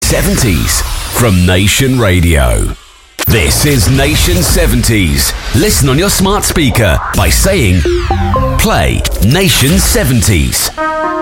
70s from Nation Radio. This is Nation 70s. Listen on your smart speaker by saying, play Nation 70s.